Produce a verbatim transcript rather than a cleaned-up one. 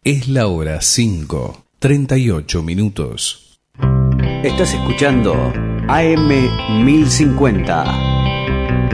Es la hora cinco, treinta y ocho minutos. Estás escuchando A M mil cincuenta.